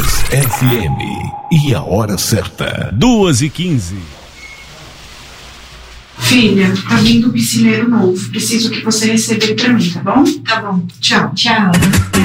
FM. E a hora certa. 2h15. Filha, tá vindo um piscineiro novo. Preciso que você receba ele pra mim, tá bom? Tá bom. Tchau. Tchau.